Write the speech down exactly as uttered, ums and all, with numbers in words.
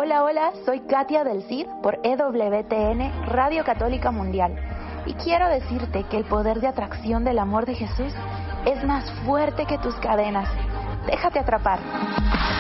Hola, hola, soy Katia del Cid por E W T N, Radio Católica Mundial. Y quiero decirte que el poder de atracción del amor de Jesús es más fuerte que tus cadenas. Déjate atrapar.